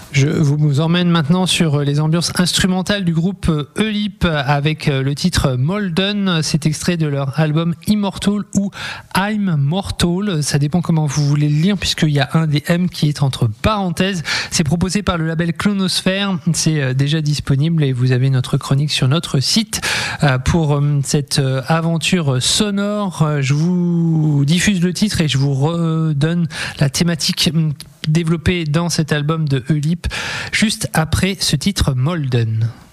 Je vous emmène maintenant sur les ambiances instrumentales du groupe Eulip avec le titre Molden. C'est extrait de leur album Immortal ou I'm Mortal. Ça dépend comment vous voulez le lire puisqu'il y a un des M qui est entre parenthèses. C'est proposé par le label Clonosphère. C'est déjà disponible et vous avez notre chronique sur notre site pour cette aventure sonore. Je vous diffuse le titre et je vous redonne la thématique développé dans cet album de Eulip juste après ce titre Molden.